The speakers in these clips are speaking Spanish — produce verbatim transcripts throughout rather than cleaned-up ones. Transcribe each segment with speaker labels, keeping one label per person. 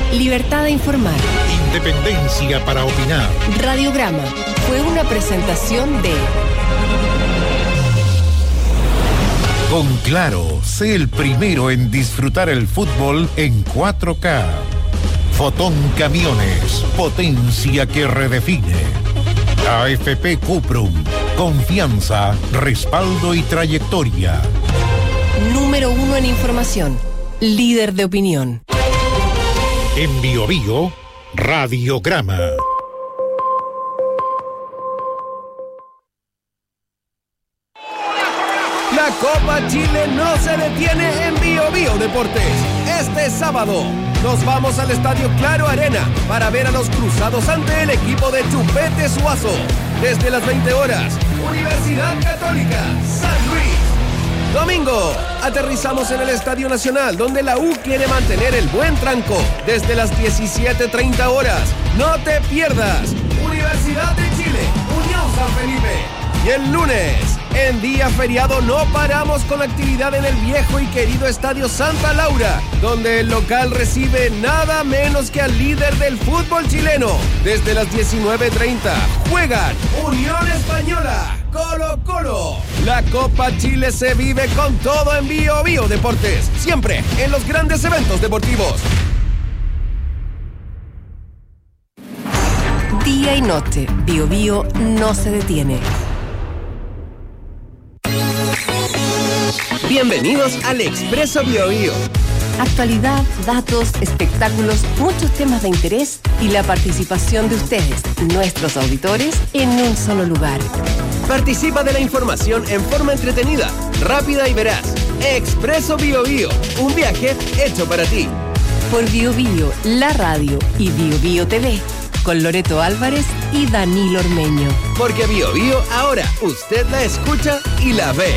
Speaker 1: Libertad de informar.
Speaker 2: Independencia para opinar.
Speaker 1: Radiograma fue una presentación de...
Speaker 2: Con Claro, sé el primero en disfrutar el fútbol en cuatro K. Fotón Camiones, potencia que redefine. A F P Cuprum, confianza, respaldo y trayectoria.
Speaker 1: Número uno en información, líder de opinión.
Speaker 2: En Bio Bio, Radiograma.
Speaker 3: La Copa Chile no se detiene en Bio Bio Deportes. Este sábado nos vamos al Estadio Claro Arena para ver a los cruzados ante el equipo de Chupete Suazo. Desde las veinte horas, Universidad Católica, San Luis. Domingo, aterrizamos en el Estadio Nacional, donde la U quiere mantener el buen tranco. Desde las diecisiete treinta horas, no te pierdas. Universidad de Chile, Unión San Felipe. Y el lunes, en día feriado, no paramos con la actividad en el viejo y querido Estadio Santa Laura, donde el local recibe nada menos que al líder del fútbol chileno. Desde las diecinueve treinta, juegan Unión Española, Colo Colo. La Copa Chile se vive con todo en Bio Bio Deportes, siempre en los grandes eventos deportivos.
Speaker 1: Día y noche, Bio Bio no se detiene.
Speaker 3: Bienvenidos al Expreso Bio Bio.
Speaker 1: Actualidad, datos, espectáculos, muchos temas de interés y la participación de ustedes, nuestros auditores, en un solo lugar.
Speaker 3: Participa de la información en forma entretenida, rápida y veraz. Expreso Bio Bio, un viaje hecho para ti.
Speaker 1: Por Bio Bio, la radio y Bio Bio T V, con Loreto Álvarez y Danilo Ormeño.
Speaker 3: Porque Bio Bio ahora usted la escucha y la ve.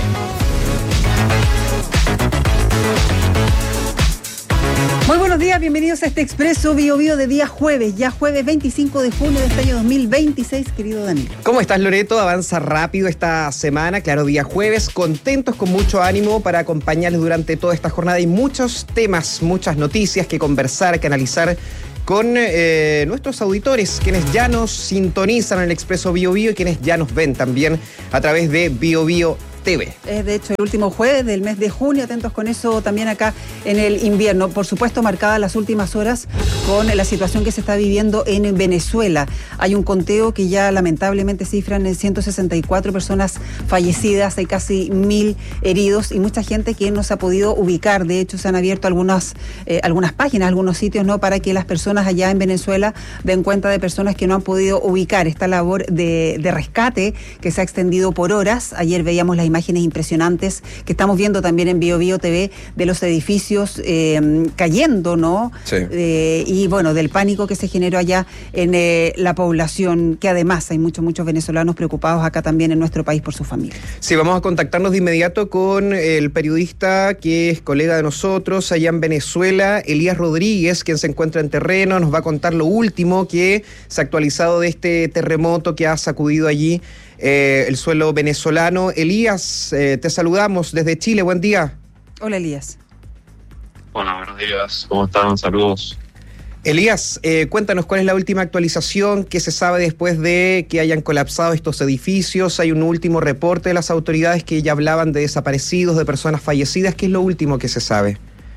Speaker 4: Muy buenos días, bienvenidos a este Expreso Bio Bio de día jueves, ya jueves veinticinco de junio de este año dos mil veintiséis, querido Danilo.
Speaker 5: ¿Cómo estás, Loreto? Avanza rápido esta semana, claro, día jueves, contentos, con mucho ánimo para acompañarles durante toda esta jornada y muchos temas, muchas noticias que conversar, que analizar con eh, nuestros auditores, quienes ya nos sintonizan en el Expreso Bio Bio y quienes ya nos ven también a través de Bio Bio T V.
Speaker 4: Es de hecho el último jueves del mes de junio, atentos con eso también acá en el invierno. Por supuesto, marcadas las últimas horas con la situación que se está viviendo en Venezuela. Hay un conteo que ya lamentablemente cifran en ciento sesenta y cuatro personas fallecidas, hay casi mil heridos y mucha gente que no se ha podido ubicar. De hecho, se han abierto algunas, eh, algunas páginas, algunos sitios, ¿no?, para que las personas allá en Venezuela den cuenta de personas que no han podido ubicar. Esta labor de, de rescate que se ha extendido por horas. Ayer veíamos las imágenes impresionantes que estamos viendo también en Bio Bio T V de los edificios eh, cayendo, ¿no?
Speaker 5: Sí.
Speaker 4: Eh, y bueno, del pánico que se generó allá en eh, la población, que además hay muchos, muchos venezolanos preocupados acá también en nuestro país por su familia.
Speaker 5: Sí, vamos a contactarnos de inmediato con el periodista que es colega de nosotros allá en Venezuela, Elías Rodríguez, quien se encuentra en terreno, nos va a contar lo último que se ha actualizado de este terremoto que ha sacudido allí Eh, el suelo venezolano. Elías, eh, te saludamos desde Chile, buen día.
Speaker 4: Hola, Elías.
Speaker 6: Hola, buenos días, ¿cómo están? Saludos.
Speaker 5: Elías, eh, cuéntanos cuál es la última actualización, qué se sabe después de que hayan colapsado estos edificios. Hay un último reporte de las autoridades que ya hablaban de desaparecidos, de personas fallecidas. ¿Qué es lo último que se sabe?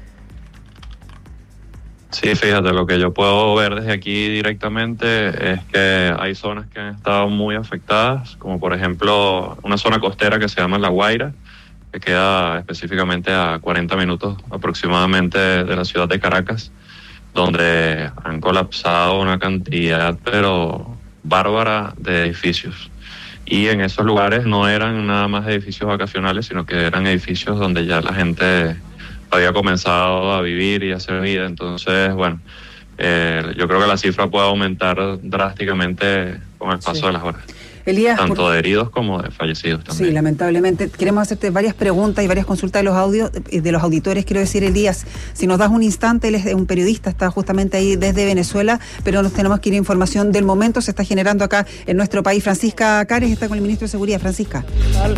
Speaker 6: Sí, fíjate, lo que yo puedo ver desde aquí directamente es que hay zonas que han estado muy afectadas, como por ejemplo una zona costera que se llama La Guaira, que queda específicamente a cuarenta minutos aproximadamente de la ciudad de Caracas, donde han colapsado una cantidad pero bárbara de edificios. Y en esos lugares no eran nada más edificios vacacionales, sino que eran edificios donde ya la gente había comenzado a vivir y a hacer vida. Entonces, bueno, eh, yo creo que la cifra puede aumentar drásticamente con el paso sí. de las horas.
Speaker 4: Elías,
Speaker 6: tanto
Speaker 4: por...
Speaker 6: de heridos como de fallecidos también.
Speaker 4: Sí, lamentablemente. Queremos hacerte varias preguntas y varias consultas de los audios, de los auditores. Quiero decir, Elías, si nos das un instante, él es un periodista, está justamente ahí desde Venezuela, pero nos tenemos que ir a información del momento. Se está generando acá en nuestro país. Francisca Cares está con el ministro de Seguridad. Francisca.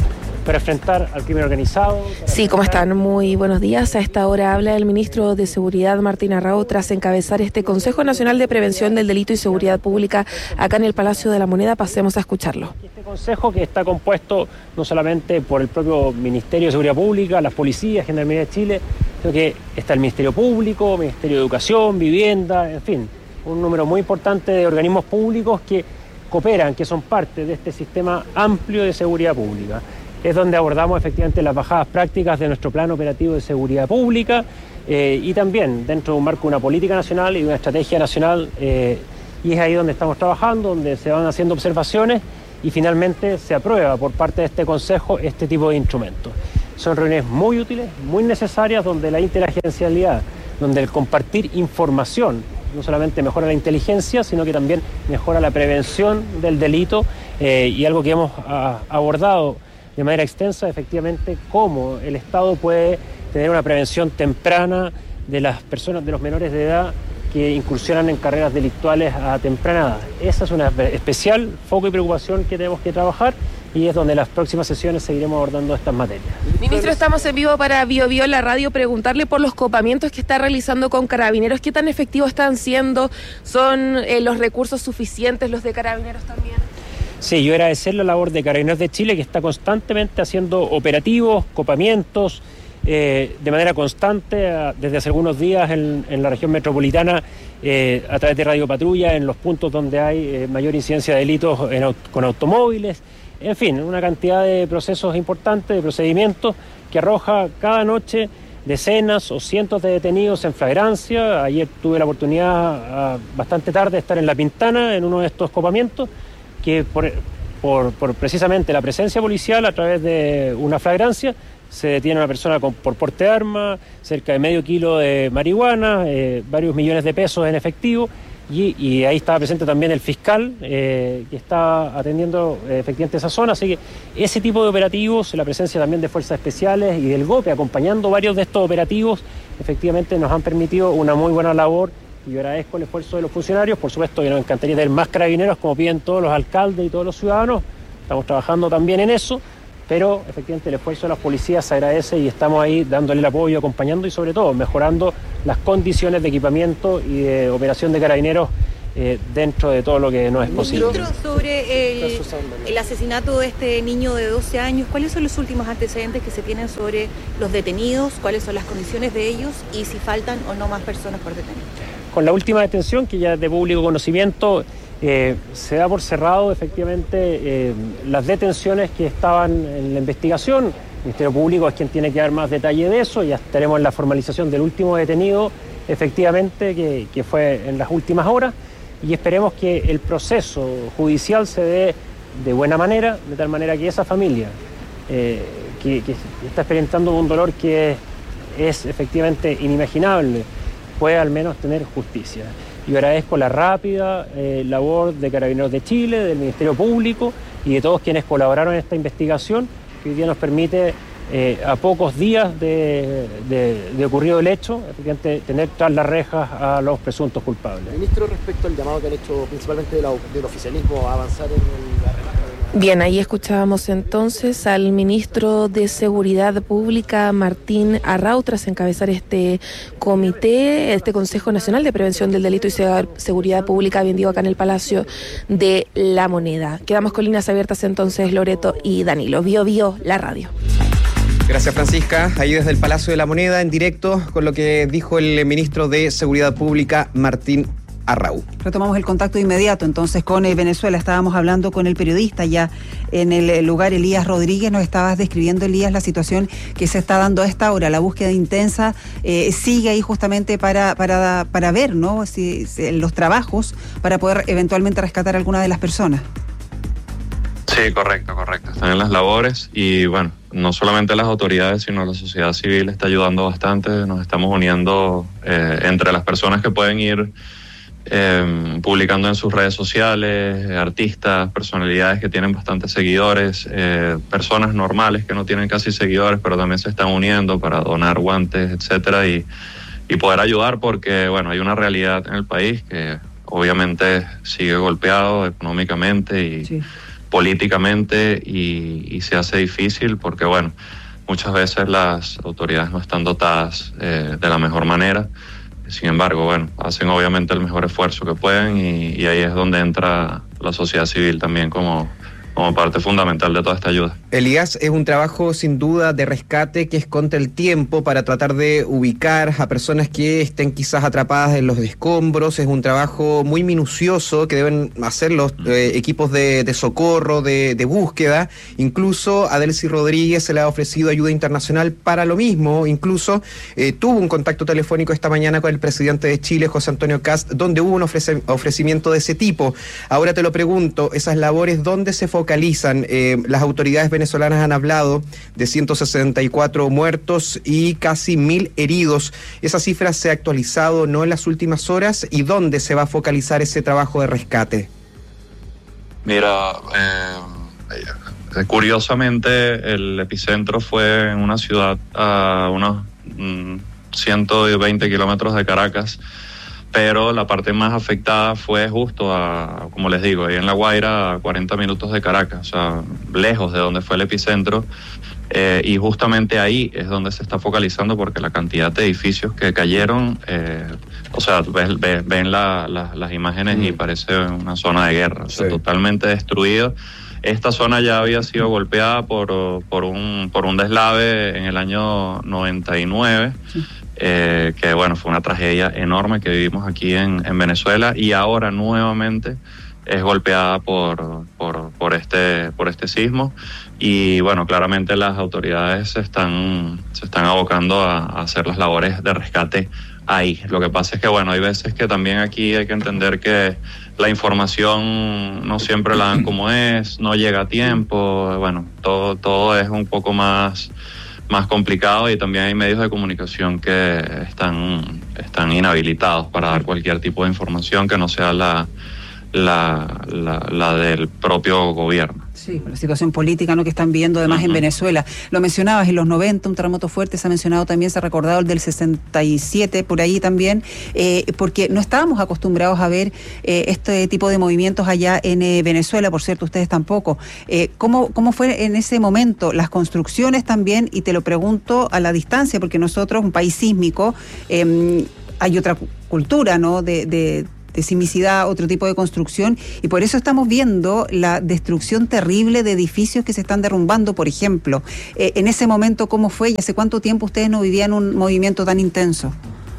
Speaker 7: para enfrentar al crimen organizado.
Speaker 8: Sí, ¿cómo están? Muy buenos días. A esta hora habla el ministro de Seguridad, Martín Arrau, tras encabezar este Consejo Nacional de Prevención del Delito y Seguridad Pública acá en el Palacio de la Moneda. Pasemos a escucharlo.
Speaker 7: Este consejo, que está compuesto no solamente por el propio Ministerio de Seguridad Pública, las policías, Gendarmería de Chile, sino que está el Ministerio Público, Ministerio de Educación, Vivienda, en fin, un número muy importante de organismos públicos que cooperan, que son parte de este sistema amplio de seguridad pública. Es donde abordamos efectivamente las bajadas prácticas de nuestro plan operativo de seguridad pública eh, y también dentro de un marco de una política nacional y de una estrategia nacional eh, y es ahí donde estamos trabajando, donde se van haciendo observaciones y finalmente se aprueba por parte de este Consejo este tipo de instrumentos. Son reuniones muy útiles, muy necesarias, donde la interagencialidad, donde el compartir información no solamente mejora la inteligencia, sino que también mejora la prevención del delito eh, y algo que hemos a, abordado de manera extensa, efectivamente, cómo el Estado puede tener una prevención temprana de las personas, de los menores de edad que incursionan en carreras delictuales a temprana edad. Esa es una especial foco y preocupación que tenemos que trabajar y es donde en las próximas sesiones seguiremos abordando estas materias.
Speaker 8: Ministro, estamos en vivo para Bio Bio, la radio, preguntarle por los copamientos que está realizando con Carabineros. ¿Qué tan efectivos están siendo? ¿Son eh, los recursos suficientes los de Carabineros también?
Speaker 7: Sí, yo agradecer la labor de Carabineros de Chile, que está constantemente haciendo operativos, copamientos, eh, de manera constante, a, desde hace algunos días en, en la región metropolitana, eh, a través de Radio Patrulla, en los puntos donde hay eh, mayor incidencia de delitos en, con automóviles, en fin, una cantidad de procesos importantes, de procedimientos, que arroja cada noche decenas o cientos de detenidos en flagrancia. Ayer tuve la oportunidad, a, bastante tarde, de estar en La Pintana, en uno de estos copamientos, que por, por, por precisamente la presencia policial a través de una flagrancia se detiene a una persona con, por porte de arma, cerca de medio kilo de marihuana, eh, varios millones de pesos en efectivo y, y ahí estaba presente también el fiscal eh, que está atendiendo eh, efectivamente esa zona, así que ese tipo de operativos, la presencia también de fuerzas especiales y del GOPE acompañando varios de estos operativos, efectivamente nos han permitido una muy buena labor. Y yo agradezco el esfuerzo de los funcionarios, por supuesto que nos encantaría tener más carabineros como piden todos los alcaldes y todos los ciudadanos, estamos trabajando también en eso, pero efectivamente el esfuerzo de las policías se agradece y estamos ahí dándole el apoyo, acompañando y sobre todo mejorando las condiciones de equipamiento y de operación de carabineros eh, dentro de todo lo que no es posible.
Speaker 9: Ministro, sobre el, el asesinato de este niño de doce años, ¿cuáles son los últimos antecedentes que se tienen sobre los detenidos? ¿Cuáles son las condiciones de ellos? Y si faltan o no más personas por detener.
Speaker 7: Con la última detención, que ya es de público conocimiento, eh, se da por cerrado efectivamente eh, las detenciones que estaban en la investigación. El Ministerio Público es quien tiene que dar más detalle de eso. Ya estaremos en la formalización del último detenido, efectivamente, que, que fue en las últimas horas. Y esperemos que el proceso judicial se dé de buena manera, de tal manera que esa familia eh, que, que está experimentando un dolor que es, es efectivamente inimaginable, puede al menos tener justicia. Yo agradezco la rápida eh, labor de Carabineros de Chile, del Ministerio Público y de todos quienes colaboraron en esta investigación, que hoy día nos permite, eh, a pocos días de, de, de ocurrido el hecho, efectivamente tener tras las rejas a los presuntos culpables.
Speaker 10: Ministro, respecto al llamado que han hecho principalmente de la, del oficialismo a avanzar en la relaja.
Speaker 8: Bien, ahí escuchábamos entonces al ministro de Seguridad Pública, Martín Arrau, tras encabezar este comité, este Consejo Nacional de Prevención del Delito y Seguridad Pública, bien digo, acá en el Palacio de la Moneda. Quedamos con líneas abiertas entonces, Loreto y Danilo. Bio Bio, la radio.
Speaker 5: Gracias, Francisca. Ahí desde el Palacio de la Moneda, en directo, con lo que dijo el ministro de Seguridad Pública, Martín Arrau.
Speaker 4: Retomamos el contacto inmediato entonces con eh, Venezuela. Estábamos hablando con el periodista ya en el lugar, Elías Rodríguez. Nos estabas describiendo, Elías, la situación que se está dando a esta hora. La búsqueda intensa eh, sigue ahí justamente para, para, para ver, ¿no?, si, si, los trabajos para poder eventualmente rescatar a alguna de las personas.
Speaker 6: Sí, correcto, correcto. Están en las labores y bueno, no solamente las autoridades, sino la sociedad civil está ayudando bastante. Nos estamos uniendo eh, entre las personas que pueden ir Eh, publicando en sus redes sociales, eh, artistas, personalidades que tienen bastantes seguidores, eh, personas normales que no tienen casi seguidores, pero también se están uniendo para donar guantes, etcétera, y, y poder ayudar porque, bueno, hay una realidad en el país que obviamente sigue golpeado económicamente y sí. políticamente y, y se hace difícil porque, bueno, muchas veces las autoridades no están dotadas eh, de la mejor manera. Sin embargo, bueno, hacen obviamente el mejor esfuerzo que pueden y, y ahí es donde entra la sociedad civil también como, como parte fundamental de toda esta ayuda.
Speaker 5: Elías, es un trabajo sin duda de rescate que es contra el tiempo para tratar de ubicar a personas que estén quizás atrapadas en los escombros. Es un trabajo muy minucioso que deben hacer los eh, equipos de, de socorro, de, de búsqueda. Incluso a Delcy Rodríguez se le ha ofrecido ayuda internacional para lo mismo. Incluso eh, tuvo un contacto telefónico esta mañana con el presidente de Chile, José Antonio Kast, donde hubo un ofrece, ofrecimiento de ese tipo. Ahora te lo pregunto, esas labores, ¿dónde se focalizan? Eh, las autoridades venezolanas han hablado de ciento sesenta y cuatro muertos y casi mil heridos. ¿Esa cifra se ha actualizado no en las últimas horas? ¿Y dónde se va a focalizar ese trabajo de rescate?
Speaker 6: Mira, eh, curiosamente el epicentro fue en una ciudad a unos mm, ciento veinte kilómetros de Caracas, pero la parte más afectada fue justo a, como les digo, ahí en La Guaira, a cuarenta minutos de Caracas, o sea, lejos de donde fue el epicentro, eh, y justamente ahí es donde se está focalizando porque la cantidad de edificios que cayeron, eh, o sea, ves, ves, ven la, la, las imágenes mm. y parece una zona de guerra, o sea, sí. totalmente destruida. Esta zona ya había sido golpeada por, por, un, por un deslave en el año noventa y nueve, sí. Eh, que bueno, fue una tragedia enorme que vivimos aquí en, en Venezuela y ahora nuevamente es golpeada por, por, por, este, por este sismo y bueno, claramente las autoridades se están, se están abocando a, a hacer las labores de rescate ahí. Lo que pasa es que bueno, hay veces que también aquí hay que entender que la información no siempre la dan como es, no llega a tiempo, bueno, todo, todo es un poco más... más complicado y también hay medios de comunicación que están, están inhabilitados para dar cualquier tipo de información que no sea la, la, la, la del propio gobierno.
Speaker 4: Sí, la situación política, ¿no?, que están viviendo además uh-huh. en Venezuela. Lo mencionabas, en los noventa un terremoto fuerte, se ha mencionado también, se ha recordado el del sesenta y siete, por ahí también, eh, porque no estábamos acostumbrados a ver eh, este tipo de movimientos allá en eh, Venezuela, por cierto, ustedes tampoco. Eh, ¿cómo, ¿Cómo fue en ese momento? Las construcciones también, y te lo pregunto a la distancia, porque nosotros, un país sísmico, eh, hay otra cultura, ¿no?, de... de de sismicidad, otro tipo de construcción, y por eso estamos viendo la destrucción terrible de edificios que se están derrumbando, por ejemplo. Eh, en ese momento, ¿cómo fue y hace cuánto tiempo ustedes no vivían un movimiento tan intenso?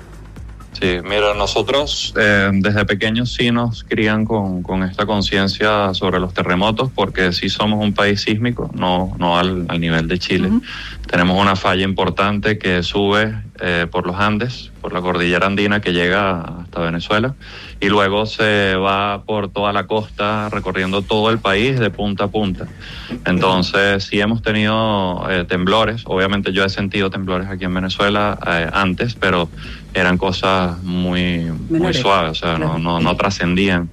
Speaker 6: Sí, mira, nosotros eh, desde pequeños sí nos crían con, con esta conciencia sobre los terremotos, porque sí somos un país sísmico, no, no al, al nivel de Chile. Uh-huh. Tenemos una falla importante que sube eh, por los Andes, por la cordillera andina que llega hasta Venezuela, y luego se va por toda la costa recorriendo todo el país de punta a punta. Entonces sí hemos tenido eh, temblores, obviamente yo he sentido temblores aquí en Venezuela eh, antes, pero eran cosas muy, muy suaves, o sea, claro. no, no, no trascendían.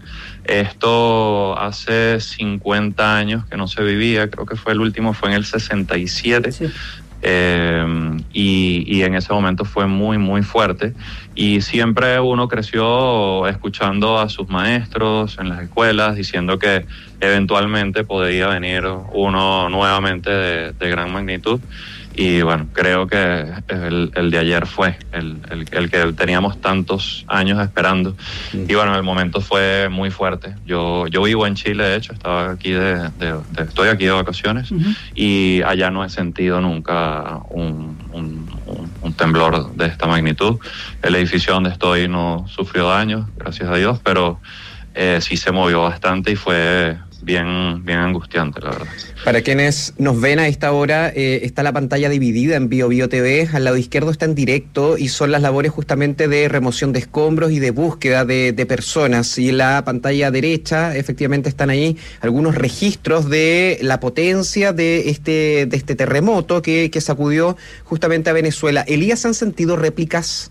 Speaker 6: Esto hace cincuenta años que no se vivía, creo que fue el último, fue en el sesenta y siete, sí. eh, y, y en ese momento fue muy, muy fuerte. Y siempre uno creció escuchando a sus maestros en las escuelas diciendo que eventualmente podría venir uno nuevamente de, de gran magnitud. Y bueno, creo que el, el de ayer fue el, el, el que teníamos tantos años esperando. Sí. Y bueno, el momento fue muy fuerte. Yo yo vivo en Chile, de hecho, estaba aquí de, de, de estoy aquí de vacaciones, uh-huh. y allá no he sentido nunca un, un, un, un temblor de esta magnitud. El edificio donde estoy no sufrió daños, gracias a Dios, pero eh, sí se movió bastante y fue bien, bien angustiante, la verdad.
Speaker 5: Para quienes nos ven a esta hora, eh, está la pantalla dividida en Bio Bio T V, al lado izquierdo está en directo y son las labores justamente de remoción de escombros y de búsqueda de, de personas, y en la pantalla derecha efectivamente están ahí algunos registros de la potencia de este, de este terremoto que, que sacudió justamente a Venezuela. Elías, ¿han sentido réplicas?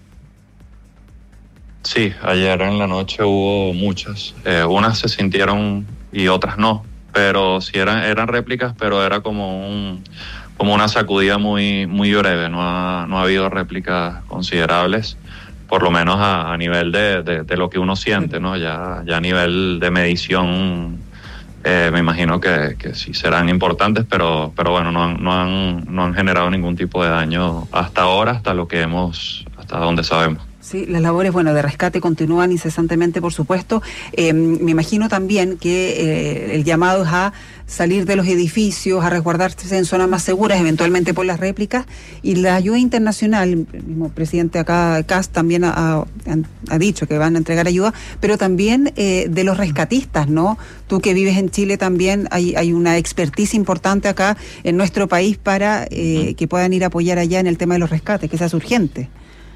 Speaker 6: Sí, ayer en la noche hubo muchas, eh, unas se sintieron y otras no, pero sí eran, eran réplicas, pero era como un como una sacudida muy muy breve, no ha, no ha habido réplicas considerables, por lo menos a, a nivel de, de, de lo que uno siente, ¿no? Ya, ya a nivel de medición eh, me imagino que, que sí serán importantes, pero, pero bueno, no han, no, han, no han generado ningún tipo de daño hasta ahora, hasta lo que hemos, hasta donde sabemos.
Speaker 4: Sí, las labores, bueno, de rescate continúan incesantemente, por supuesto. Eh, me imagino también que eh, el llamado es a salir de los edificios, a resguardarse en zonas más seguras, eventualmente por las réplicas, y la ayuda internacional, el mismo presidente acá, Kast, también ha, ha, ha dicho que van a entregar ayuda, pero también eh, de los rescatistas, ¿no? Tú que vives en Chile también, hay, hay una expertise importante acá en nuestro país para eh, que puedan ir a apoyar allá en el tema de los rescates, que sea urgente.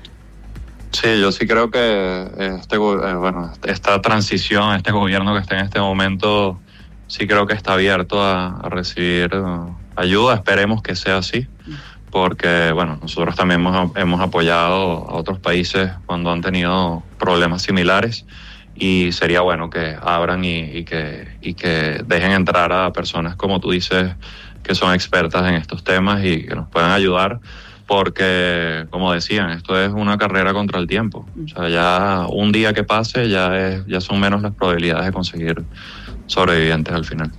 Speaker 6: Sí, yo sí creo que este, bueno, esta transición, este gobierno que está en este momento, sí creo que está abierto a, a recibir uh, ayuda. Esperemos que sea así, porque bueno, nosotros también hemos, hemos apoyado a otros países cuando han tenido problemas similares, y sería bueno que abran y, y, que, y que dejen entrar a personas, como tú dices, que son expertas en estos temas y que nos puedan ayudar. Porque, como decían, esto es una carrera contra el tiempo. O sea, ya un día que pase, ya es, ya son menos las probabilidades de conseguir sobrevivientes al final.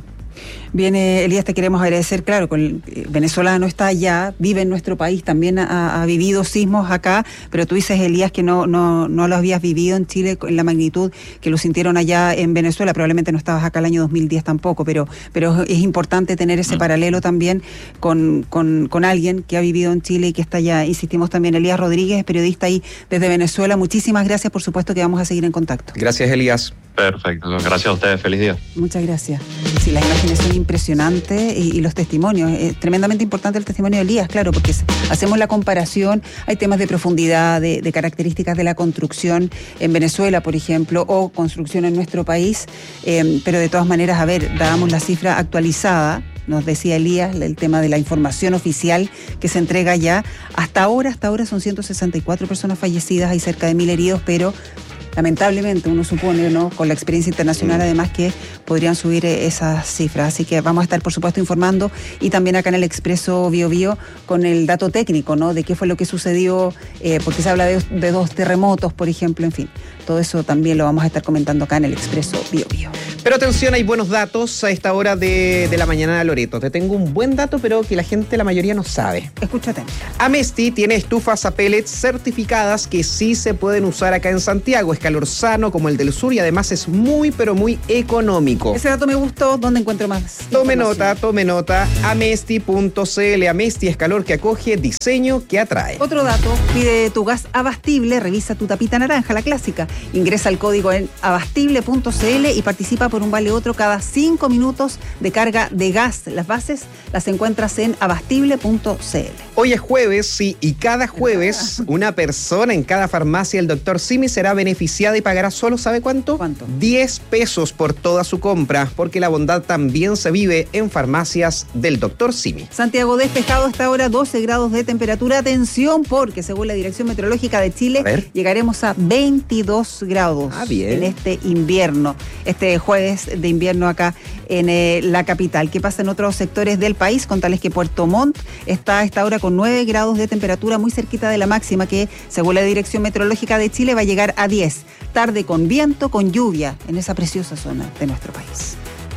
Speaker 4: Bien, eh, Elías, te queremos agradecer, claro, con el venezolano está allá, vive en nuestro país, también ha, ha vivido sismos acá, pero tú dices, Elías, que no, no, no lo habías vivido en Chile en la magnitud que lo sintieron allá en Venezuela, probablemente no estabas acá el año dos mil diez tampoco, pero, pero es importante tener ese mm. paralelo también con, con, con alguien que ha vivido en Chile y que está allá. Insistimos también, Elías Rodríguez, periodista ahí desde Venezuela, muchísimas gracias, por supuesto que vamos a seguir en contacto.
Speaker 5: Gracias, Elías.
Speaker 6: Perfecto, gracias a ustedes, feliz día.
Speaker 4: Muchas gracias. Sí, las imágenes son impresionantes y, y los testimonios, es tremendamente importante el testimonio de Elías, claro, porque hacemos la comparación, hay temas de profundidad, de, de características de la construcción en Venezuela, por ejemplo, o construcción en nuestro país, eh, pero de todas maneras, a ver, dábamos la cifra actualizada, nos decía Elías, el tema de la información oficial que se entrega ya, hasta ahora, hasta ahora son ciento sesenta y cuatro personas fallecidas, hay cerca de mil heridos, pero lamentablemente uno supone, ¿no?, con la experiencia internacional además, que podrían subir esas cifras. Así que vamos a estar, por supuesto, informando, y también acá en el Expreso Bio Bio con el dato técnico, ¿no?, de qué fue lo que sucedió, eh, porque se habla de, de dos terremotos, por ejemplo, en fin. Todo eso también lo vamos a estar comentando acá en el Expreso Bio Bio.
Speaker 5: Pero atención, hay buenos datos a esta hora de, de la mañana, Loreto. Te tengo un buen dato, pero que la gente, la mayoría, no sabe.
Speaker 4: Escúchate.
Speaker 5: Amesti tiene estufas a pellets certificadas que sí se pueden usar acá en Santiago. Es calor sano como el del sur y además es muy, pero muy económico.
Speaker 4: Ese dato me gustó. ¿Dónde encuentro más?
Speaker 5: Tome nota, tome nota. Amesti punto c l. Amesti es calor que acoge, diseño que atrae.
Speaker 4: Otro dato, pide tu gas Abastible, revisa tu tapita naranja, la clásica. Ingresa el código en abastible punto c l y participa por un vale otro cada cinco minutos de carga de gas. Las bases las encuentras en abastible punto c l.
Speaker 5: Hoy es jueves, sí, y cada jueves una persona en cada farmacia del doctor Simi será beneficiada y pagará solo, ¿sabe cuánto?
Speaker 4: ¿Cuánto?
Speaker 5: diez pesos por toda su compra, porque la bondad también se vive en farmacias del doctor Simi.
Speaker 4: Santiago despejado hasta ahora, doce grados de temperatura. Atención, porque según la Dirección Meteorológica de Chile, llegaremos a veintidós grados
Speaker 5: ah, bien.
Speaker 4: en este invierno, este jueves de invierno acá en eh, la capital. ¿Qué pasa en otros sectores del país? Contarles que Puerto Montt está a esta hora con nueve grados de temperatura, muy cerquita de la máxima, que según la Dirección Meteorológica de Chile va a llegar a diez. Tarde con viento, con lluvia en esa preciosa zona de nuestro país.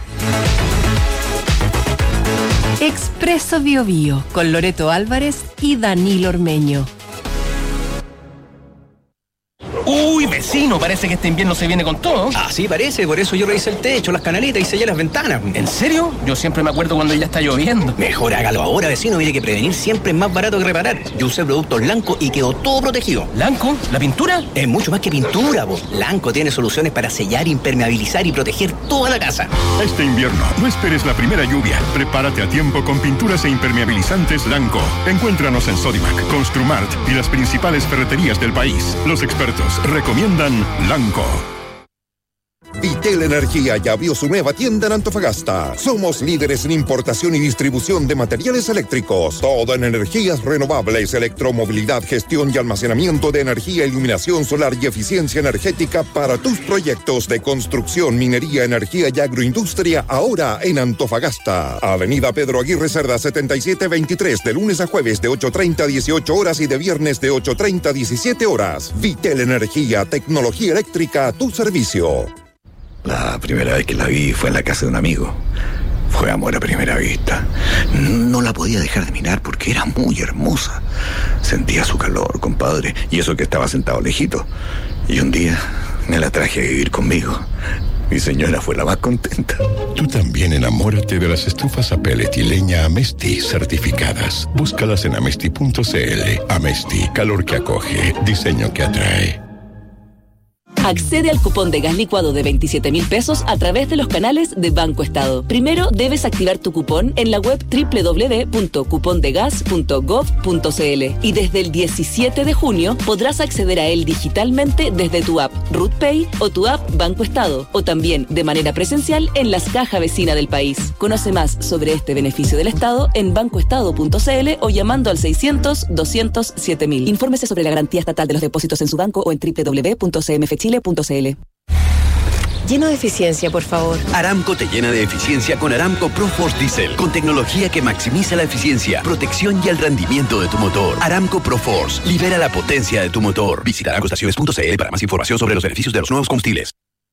Speaker 1: Expreso Bio Bio con Loreto Álvarez y Danilo Ormeño.
Speaker 11: Uy, vecino, parece que este invierno se viene con todo.
Speaker 12: Ah, sí, parece, por eso yo revisé el techo, las canaletas y sellé las ventanas.
Speaker 11: ¿En serio? Yo siempre me acuerdo cuando ya está lloviendo.
Speaker 12: Mejor hágalo ahora, vecino, mire que prevenir siempre es más barato que reparar. Yo usé productos Lanco y quedó todo protegido.
Speaker 11: ¿Lanco? ¿La pintura?
Speaker 12: Es mucho más que pintura, po. Lanco tiene soluciones para sellar, impermeabilizar y proteger toda la casa.
Speaker 13: Este invierno, no esperes la primera lluvia. Prepárate a tiempo con pinturas e impermeabilizantes Lanco. Encuéntranos en Sodimac, Construmart y las principales ferreterías del país. Los expertos recomiendan Lanco.
Speaker 14: Vitel Energía ya abrió su nueva tienda en Antofagasta. Somos líderes en importación y distribución de materiales eléctricos. Todo en energías renovables, electromovilidad, gestión y almacenamiento de energía, iluminación solar y eficiencia energética para tus proyectos de construcción, minería, energía y agroindustria, ahora en Antofagasta. Avenida Pedro Aguirre Cerda setenta y siete veintitrés, de lunes a jueves de ocho treinta a dieciocho horas y de viernes de ocho treinta a diecisiete horas. Vitel Energía, tecnología eléctrica a tu servicio.
Speaker 15: La primera vez que la vi fue en la casa de un amigo. Fue amor a primera vista. No la podía dejar de mirar porque era muy hermosa. Sentía su calor, compadre, y eso que estaba sentado lejito. Y un día me la traje a vivir conmigo. Mi señora fue la más contenta.
Speaker 13: Tú también enamórate de las estufas a pellet y leña Amesti certificadas. Búscalas en amesti punto cl. Amesti, calor que acoge, diseño que atrae.
Speaker 16: Accede al cupón de gas licuado de veintisiete mil pesos a través de los canales de Banco Estado. Primero debes activar tu cupón en la web doble u doble u doble u punto cupondegas punto gov punto cl y desde el diecisiete de junio podrás acceder a él digitalmente desde tu app RutPay o tu app Banco Estado o también de manera presencial en las cajas vecinas del país. Conoce más sobre este beneficio del Estado en bancoestado punto cl o llamando al seiscientos, doscientos, siete mil. Infórmese sobre la garantía estatal de los depósitos en su banco o en doble u doble u doble u punto c m f chile punto c l.
Speaker 17: Lleno de eficiencia, por favor.
Speaker 18: Aramco te llena de eficiencia con Aramco ProForce Diesel, con tecnología que maximiza la eficiencia, protección y el rendimiento de tu motor. Aramco ProForce, libera la potencia de tu motor. Visita aramco estaciones punto c l para más información sobre los beneficios de los nuevos combustibles.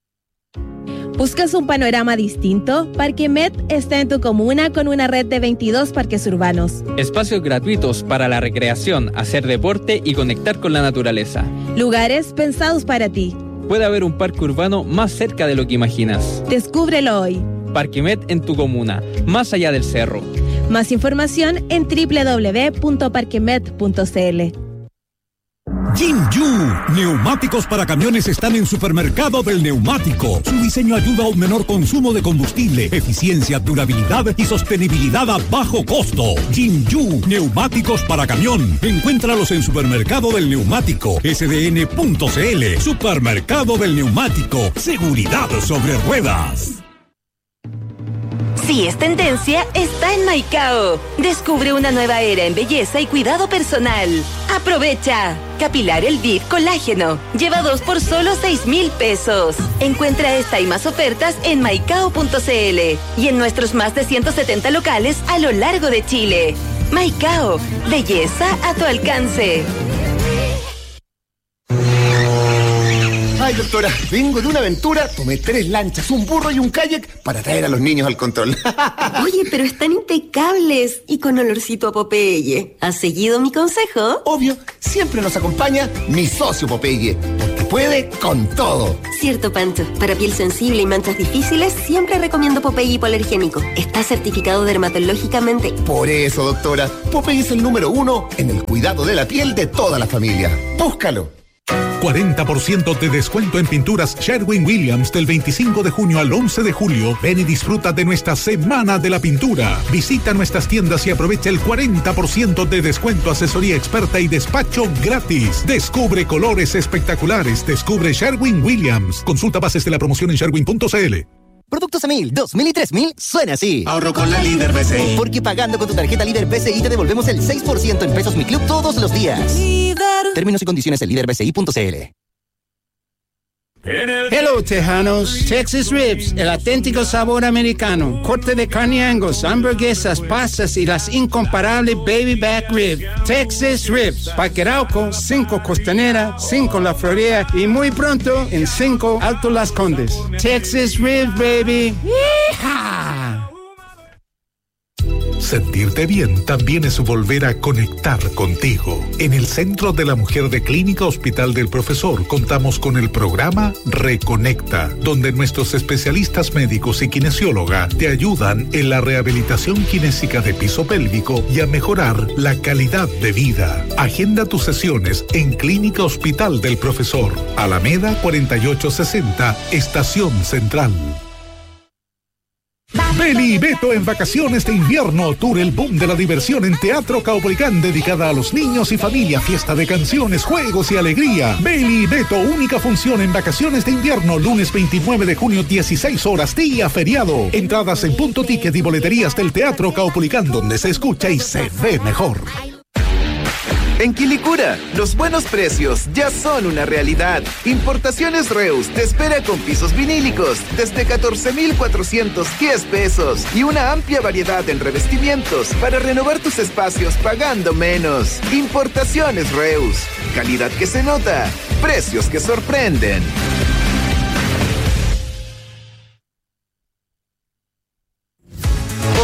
Speaker 19: ¿Buscas un panorama distinto? Parquemet está en tu comuna con una red de veintidós parques urbanos.
Speaker 20: Espacios gratuitos para la recreación, hacer deporte y conectar con la naturaleza.
Speaker 19: Lugares pensados para ti.
Speaker 20: Puede haber un parque urbano más cerca de lo que imaginas.
Speaker 19: Descúbrelo hoy.
Speaker 20: Parquemet en tu comuna, más allá del cerro.
Speaker 19: Más información en doble u doble u doble u punto parquemet punto c l.
Speaker 21: Jinju, neumáticos para camiones están en Supermercado del Neumático. Su diseño ayuda a un menor consumo de combustible, eficiencia, durabilidad y sostenibilidad a bajo costo. Jinju, neumáticos para camión. Encuéntralos en Supermercado del Neumático, s d n punto c l. Supermercado del Neumático, seguridad sobre ruedas.
Speaker 22: Si es tendencia, está en Maicao. Descubre una nueva era en belleza y cuidado personal. ¡Aprovecha! Capilar Elvive Colágeno. Lleva dos por solo seis mil pesos. Encuentra esta y más ofertas en maicao punto c l y en nuestros más de ciento setenta locales a lo largo de Chile. Maicao, belleza a tu alcance.
Speaker 23: Ay, doctora, vengo de una aventura, tomé tres lanchas, un burro y un kayak para traer a los niños al control.
Speaker 24: Oye, pero están impecables y con olorcito a Popeye. ¿Has seguido mi consejo?
Speaker 23: Obvio, siempre nos acompaña mi socio Popeye, porque puede con todo.
Speaker 24: Cierto, Pancho. Para piel sensible y manchas difíciles, siempre recomiendo Popeye hipoalergénico. Está certificado dermatológicamente.
Speaker 23: Por eso, doctora, Popeye es el número uno en el cuidado de la piel de toda la familia. Búscalo.
Speaker 21: cuarenta por ciento de descuento en pinturas Sherwin-Williams del veinticinco de junio al once de julio. Ven y disfruta de nuestra Semana de la Pintura. Visita nuestras tiendas y aprovecha el cuarenta por ciento de descuento, asesoría experta y despacho gratis. Descubre colores espectaculares. Descubre Sherwin-Williams. Consulta bases de la promoción en sherwin punto c l.
Speaker 25: Productos a mil, dos mil y tres mil suena así.
Speaker 26: Ahorro con la Líder B C I.
Speaker 25: Porque pagando con tu tarjeta Líder B C I te devolvemos el seis por ciento en pesos Mi Club todos los días. Líder. Términos y condiciones en líder b c i punto c l.
Speaker 27: Hello, Tejanos. Texas Ribs, el auténtico sabor americano. Corte de carne Angus, hamburguesas, pastas y las incomparables Baby Back Rib. Texas Ribs, Parque Arauco, cinco Costanera, cinco La Florida y muy pronto en cinco Alto Las Condes. Texas Ribs, baby. ¡Yeehaw!
Speaker 21: Sentirte bien también es volver a conectar contigo. En el Centro de la Mujer de Clínica Hospital del Profesor contamos con el programa Reconecta, donde nuestros especialistas médicos y kinesióloga te ayudan en la rehabilitación kinésica de piso pélvico y a mejorar la calidad de vida. Agenda tus sesiones en Clínica Hospital del Profesor, Alameda cuarenta y ocho sesenta, Estación Central. Beli y Beto en vacaciones de invierno, tour el boom de la diversión en Teatro Caupolicán, dedicada a los niños y familia, fiesta de canciones, juegos y alegría. Beli y Beto, única función en vacaciones de invierno, lunes veintinueve de junio, dieciséis horas, día feriado. Entradas en Punto Ticket y boleterías del Teatro Caupolicán, donde se escucha y se ve mejor.
Speaker 28: En Quilicura, los buenos precios ya son una realidad. Importaciones Reus te espera con pisos vinílicos desde catorce mil cuatrocientos diez pesos y una amplia variedad en revestimientos para renovar tus espacios pagando menos. Importaciones Reus, calidad que se nota, precios que sorprenden.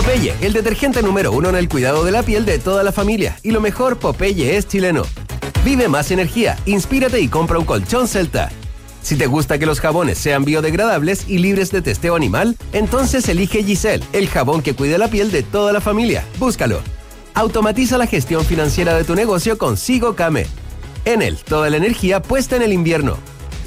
Speaker 2: Popeye, el detergente número uno en el cuidado de la piel de toda la familia. Y lo mejor, Popeye es chileno. Vive más energía, inspírate y compra un colchón Celta. Si te gusta que los jabones sean biodegradables y libres de testeo animal, entonces elige Giselle, el jabón que cuida la piel de toda la familia. Búscalo. Automatiza la gestión financiera de tu negocio con Sigo Came. Enel, toda la energía puesta en el invierno.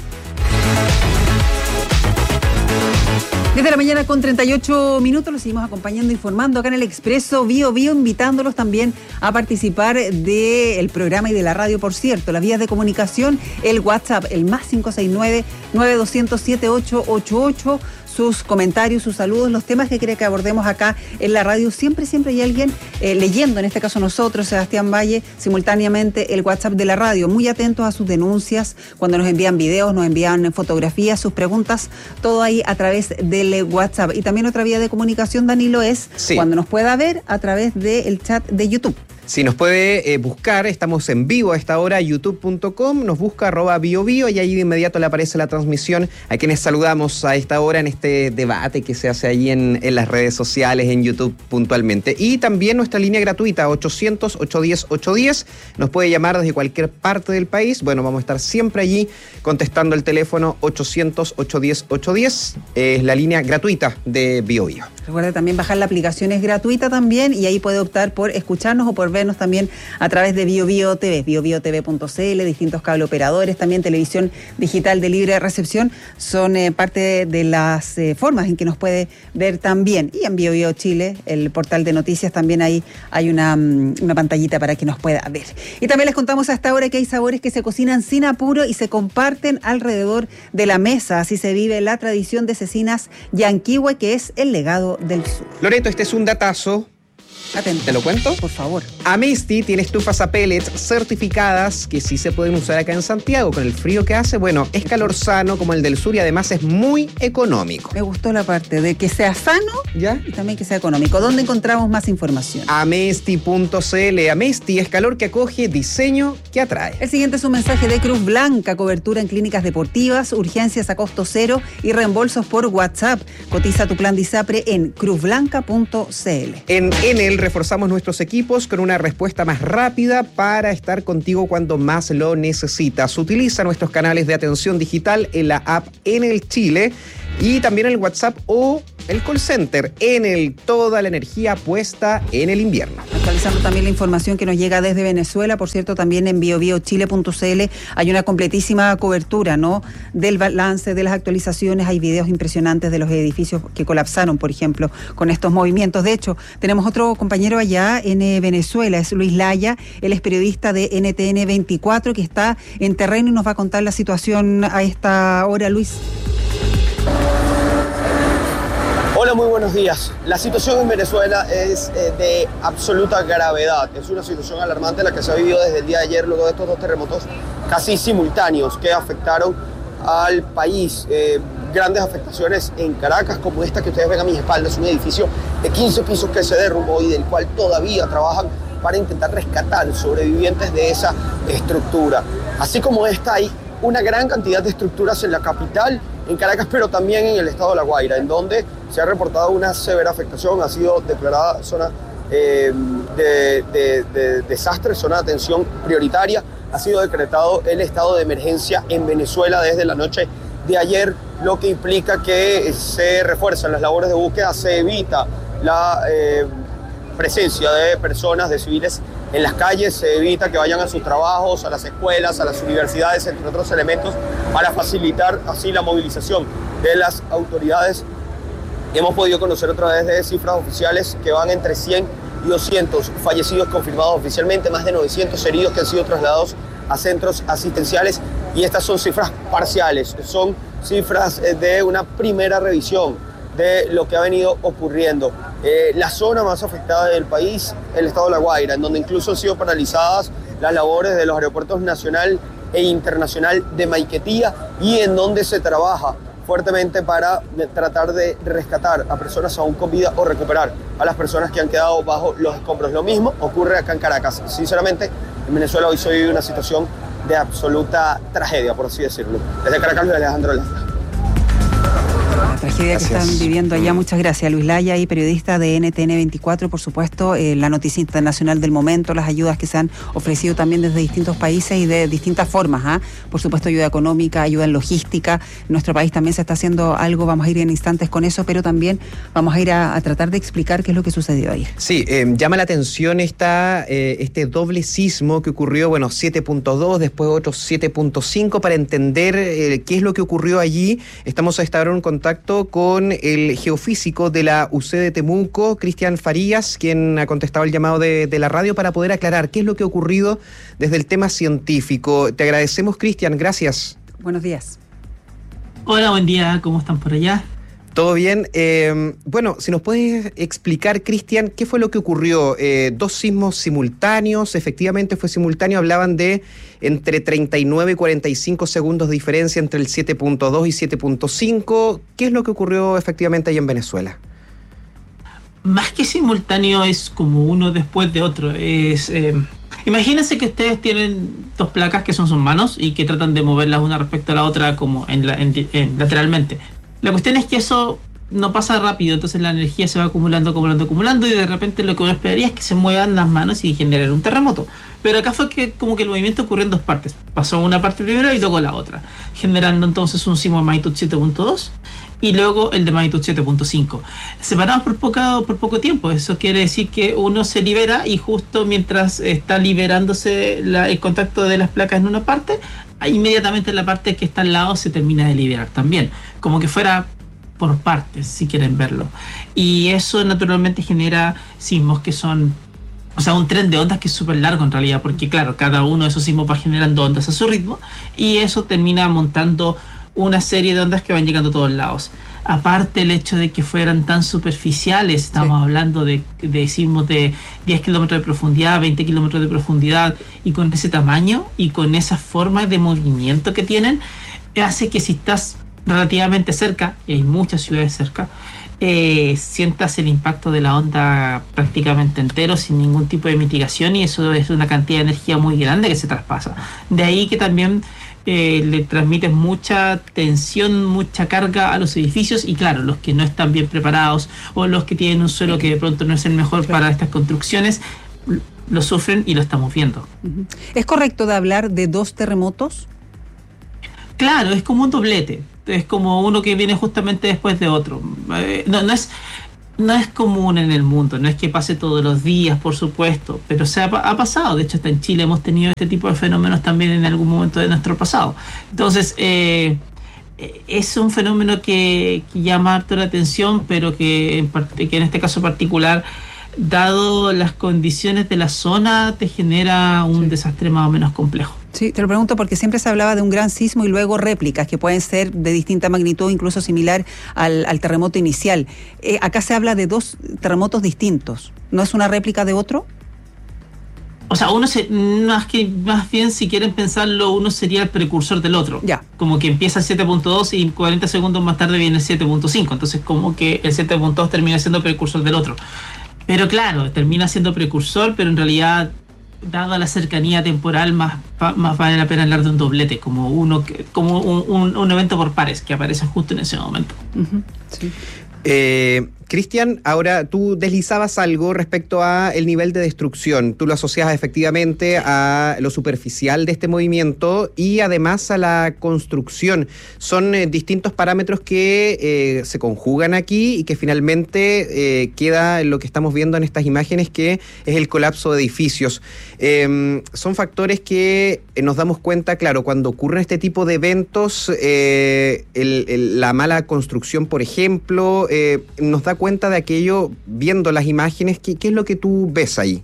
Speaker 4: Desde la mañana con treinta y ocho minutos los seguimos acompañando, informando acá en el Expreso Bio Bio, invitándolos también a participar del programa y de la radio, por cierto. Las vías de comunicación, el WhatsApp, el más cinco seis nueve, nueve dos cero cero, siete ocho ocho ocho. Sus comentarios, sus saludos, los temas que quiere que abordemos acá en la radio. Siempre, siempre hay alguien eh, leyendo, en este caso nosotros, Sebastián Valle, simultáneamente el WhatsApp de la radio. Muy atentos a sus denuncias, cuando nos envían videos, nos envían fotografías, sus preguntas, todo ahí a través del WhatsApp. Y también otra vía de comunicación, Danilo, es sí. cuando nos pueda ver a través del chat de YouTube.
Speaker 5: Si nos puede eh, buscar, estamos en vivo a esta hora, youtube punto com, nos busca arroba biobio y ahí de inmediato le aparece la transmisión a quienes saludamos a esta hora en este debate que se hace allí en, en las redes sociales, en YouTube puntualmente. Y también nuestra línea gratuita, ochocientos, ochocientos diez, ochocientos diez, nos puede llamar desde cualquier parte del país. Bueno, vamos a estar siempre allí contestando el teléfono ochocientos, ochocientos diez, ochocientos diez, eh, es la línea gratuita de BioBio.
Speaker 4: Recuerda también bajar la aplicación, es gratuita también, y ahí puede optar por escucharnos o por ver también a través de BioBio T V, biobio t v punto c l, distintos cable operadores, también televisión digital de libre recepción, son eh, parte de las eh, formas en que nos puede ver también. Y en BioBio Chile, el portal de noticias, también ahí hay una, una pantallita para que nos pueda ver. Y también les contamos a esta hora que hay sabores que se cocinan sin apuro y se comparten alrededor de la mesa. Así se vive la tradición de cecinas Yanquihue, que es el legado del sur.
Speaker 5: Loreto, este es un datazo.
Speaker 4: Atento.
Speaker 5: ¿Te lo cuento?
Speaker 4: Por favor.
Speaker 5: Amesti tiene estufas a pellets certificadas que sí se pueden usar acá en Santiago. Con el frío que hace, bueno, es calor sano como el del sur y además es muy económico.
Speaker 4: Me gustó la parte de que sea sano,
Speaker 5: ¿ya?
Speaker 4: Y también que sea económico. ¿Dónde encontramos más información?
Speaker 5: Amesti punto c l. Amesti es calor que acoge, diseño que atrae.
Speaker 4: El siguiente es un mensaje de Cruz Blanca, cobertura en clínicas deportivas, urgencias a costo cero y reembolsos por WhatsApp. Cotiza tu plan de ISAPRE en cruz blanca punto c l.
Speaker 5: En Enel reforzamos nuestros equipos con una respuesta más rápida para estar contigo cuando más lo necesitas. Utiliza nuestros canales de atención digital en la app Enel Chile y también el WhatsApp o el call center. Enel, toda la energía puesta en el invierno.
Speaker 4: Actualizando también la información que nos llega desde Venezuela, por cierto, también en biobio chile punto c l hay una completísima cobertura, ¿no?, del balance, de las actualizaciones. Hay videos impresionantes de los edificios que colapsaron, por ejemplo, con estos movimientos. De hecho, tenemos otro compañero allá en eh, Venezuela, es Luis Laya, él es periodista de N T N veinticuatro, que está en terreno y nos va a contar la situación a esta hora. Luis.
Speaker 3: Hola, muy buenos días. La situación en Venezuela es eh, de absoluta gravedad. Es una situación alarmante la que se ha vivido desde el día de ayer, luego de estos dos terremotos casi simultáneos que afectaron al país. Eh, grandes afectaciones en Caracas, como esta que ustedes ven a mis espaldas, un edificio de quince pisos que se derrumbó y del cual todavía trabajan para intentar rescatar sobrevivientes de esa estructura. Así como esta, hay una gran cantidad de estructuras en la capital, en Caracas, pero también en el estado de La Guaira, en donde se ha reportado una severa afectación. Ha sido declarada zona eh, de, de, de desastre, zona de atención prioritaria. Ha sido decretado el estado de emergencia en Venezuela desde la noche de ayer, lo que implica que se refuerzan las labores de búsqueda, se evita la eh, presencia de personas, de civiles en las calles, se evita que vayan a sus trabajos, a las escuelas, a las universidades, entre otros elementos, para facilitar así la movilización de las autoridades. Hemos podido conocer a través de cifras oficiales que van entre cien y doscientos fallecidos confirmados oficialmente, más de novecientos heridos que han sido trasladados a centros asistenciales, y estas son cifras parciales, son cifras de una primera revisión de lo que ha venido ocurriendo. Eh, la zona más afectada del país, el estado de La Guaira, en donde incluso han sido paralizadas las labores de los aeropuertos nacional e internacional de Maiquetía, y en donde se trabaja fuertemente para tratar de rescatar a personas aún con vida o recuperar a las personas que han quedado bajo los escombros. Lo mismo ocurre acá en Caracas. Sinceramente, en Venezuela hoy se vive una situación de absoluta tragedia, por así decirlo. Desde Caracas, Luis Alejandro Lastra.
Speaker 4: La tragedia
Speaker 5: Gracias.
Speaker 4: que están viviendo allá. Muchas gracias, Luis Laya, y periodista de N T N veinticuatro, por supuesto, eh, la noticia internacional del momento, las ayudas que se han ofrecido también desde distintos países y de distintas formas. ¿eh? Por supuesto, ayuda económica, ayuda en logística. En nuestro país también se está haciendo algo, vamos a ir en instantes con eso, pero también vamos a ir a, a tratar de explicar qué es lo que sucedió ayer.
Speaker 5: Sí, eh, llama la atención esta, eh, este doble sismo que ocurrió, bueno, siete punto dos, después otro siete punto cinco, para entender eh, qué es lo que ocurrió allí. Estamos a esta hora en contacto con el geofísico de la U C de Temuco, Cristian Farías, quien ha contestado el llamado de, de la radio para poder aclarar qué es lo que ha ocurrido desde el tema científico. Te agradecemos, Cristian, gracias.
Speaker 4: Buenos días.
Speaker 1: Hola, buen día, ¿cómo están por allá?
Speaker 5: Todo bien. Eh, bueno, si nos puedes explicar, Cristian, ¿qué fue lo que ocurrió? Eh, dos sismos simultáneos, efectivamente fue simultáneo, hablaban de entre treinta y nueve y cuarenta y cinco segundos de diferencia entre el siete punto dos y siete punto cinco. ¿Qué es lo que ocurrió efectivamente ahí en Venezuela?
Speaker 1: Más que simultáneo, es como uno después de otro. Es eh, imagínense que ustedes tienen dos placas que son sus manos y que tratan de moverlas una respecto a la otra como en la, en, en, lateralmente. La cuestión es que eso no pasa rápido, entonces la energía se va acumulando, acumulando, acumulando, y de repente lo que uno esperaría es que se muevan las manos y generen un terremoto. Pero acá fue que como que el movimiento ocurrió en dos partes. Pasó una parte primero y luego la otra, generando entonces un sismo de magnitud siete punto dos y luego el de magnitud siete punto cinco. Separados por poco, por poco tiempo. Eso quiere decir que uno se libera y justo mientras está liberándose la, el contacto de las placas en una parte, inmediatamente la parte que está al lado se termina de liberar también, como que fuera por partes, si quieren verlo. Y eso naturalmente genera sismos que son, o sea, un tren de ondas que es súper largo en realidad, porque claro, cada uno de esos sismos va generando ondas a su ritmo y eso termina montando una serie de ondas que van llegando a todos lados. Aparte el hecho de que fueran tan superficiales, estamos sí. hablando de, de sismos de diez kilómetros de profundidad, veinte kilómetros de profundidad, y con ese tamaño y con esa forma de movimiento que tienen, hace que si estás relativamente cerca, y hay muchas ciudades cerca, eh, sientas el impacto de la onda prácticamente entero sin ningún tipo de mitigación, y eso es una cantidad de energía muy grande que se traspasa. De ahí que también Eh, le transmiten mucha tensión, mucha carga a los edificios, y claro, los que no están bien preparados o los que tienen un suelo que de pronto no es el mejor claro. para estas construcciones, lo sufren y lo estamos viendo.
Speaker 4: Uh-huh. ¿Es correcto de hablar de dos terremotos?
Speaker 1: Claro, es como un doblete, es como uno que viene justamente después de otro. Eh, no, no es No es común en el mundo, no es que pase todos los días, por supuesto, pero se ha, ha pasado. De hecho, hasta en Chile hemos tenido este tipo de fenómenos también en algún momento de nuestro pasado. Entonces, eh, es un fenómeno que, que llama harto la atención, pero que en, parte, que en este caso particular, dado las condiciones de la zona, te genera un sí. desastre más o menos complejo.
Speaker 4: Sí, te lo pregunto porque siempre se hablaba de un gran sismo y luego réplicas que pueden ser de distinta magnitud, incluso similar al, al terremoto inicial. Eh, acá se habla de dos terremotos distintos. ¿No es una réplica de otro?
Speaker 1: O sea, uno se, más que más bien, si quieren pensarlo, uno sería el precursor del otro.
Speaker 4: Ya.
Speaker 1: Como que empieza el siete punto dos y cuarenta segundos más tarde viene el siete punto cinco. Entonces, como que el siete punto dos termina siendo precursor del otro. Pero claro, termina siendo precursor, pero en realidad, dada la cercanía temporal, más, más vale la pena hablar de un doblete, como uno que, como un, un, un evento por pares que aparece justo en ese momento.
Speaker 4: Uh-huh. Sí.
Speaker 5: Eh, Cristian, ahora tú deslizabas algo respecto a el nivel de destrucción. Tú lo asocias efectivamente a lo superficial de este movimiento y además a la construcción. Son eh, distintos parámetros que eh, se conjugan aquí y que finalmente eh, queda lo que estamos viendo en estas imágenes, que es el colapso de edificios. Eh, son factores que eh, nos damos cuenta, claro, cuando ocurren este tipo de eventos, eh, el, el, la mala construcción, por ejemplo, eh, nos da cuenta de aquello viendo las imágenes. ¿Qué, qué es lo que tú ves ahí?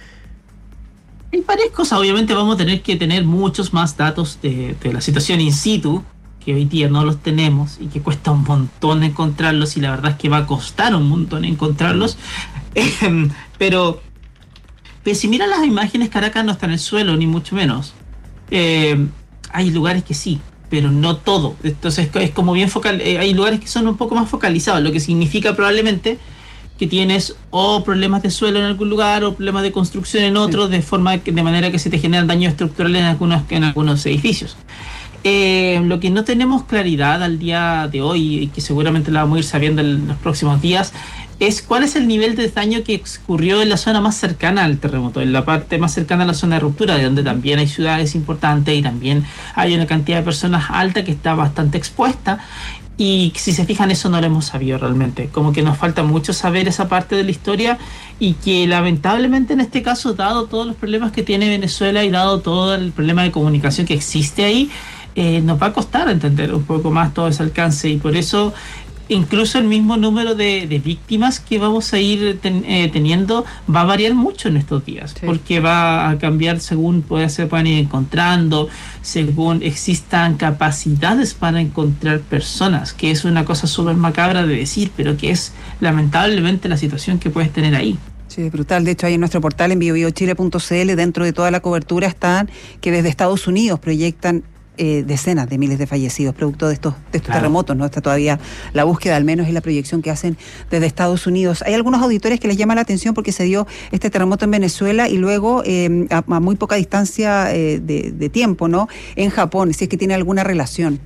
Speaker 1: Hay varias cosas. Obviamente vamos a tener que tener muchos más datos de, de la situación in situ, que hoy día no los tenemos y que cuesta un montón encontrarlos, y la verdad es que va a costar un montón encontrarlos. Eh, pero, pero si miran las imágenes, Caracas no está en el suelo, ni mucho menos. Eh, hay lugares que sí, pero no todo. Entonces es como bien focal, eh, hay lugares que son un poco más focalizados, lo que significa probablemente que tienes o problemas de suelo en algún lugar o problemas de construcción en otros, sí. de forma que, de manera que se te generan daños estructurales en algunos, en algunos edificios. Eh, lo que no tenemos claridad al día de hoy, y que seguramente la vamos a ir sabiendo en los próximos días, es cuál es el nivel de daño que ocurrió en la zona más cercana al terremoto, en la parte más cercana a la zona de ruptura, de donde también hay ciudades importantes y también hay una cantidad de personas alta que está bastante expuesta. Y si se fijan, eso no lo hemos sabido realmente. Como que nos falta mucho saber esa parte de la historia, y que lamentablemente en este caso, dado todos los problemas que tiene Venezuela y dado todo el problema de comunicación que existe ahí, eh, nos va a costar entender un poco más todo ese alcance. Y por eso incluso el mismo número de, de víctimas que vamos a ir ten, eh, teniendo va a variar mucho en estos días, sí. Porque va a cambiar según puede, se puedan ir encontrando, según existan capacidades para encontrar personas, que es una cosa súper macabra de decir, pero que es lamentablemente la situación que puedes tener ahí.
Speaker 4: Sí, es brutal. De hecho, ahí en nuestro portal en bio bio chile punto c l, dentro de toda la cobertura, están que desde Estados Unidos proyectan Eh, decenas de miles de fallecidos producto de estos, de estos claro. terremotos, ¿no? Está todavía la búsqueda, al menos, y la proyección que hacen desde Estados Unidos. Hay algunos auditores que les llama la atención porque se dio este terremoto en Venezuela y luego eh, a, a muy poca distancia eh, de, de tiempo, ¿no? En Japón, si es que tiene alguna relación.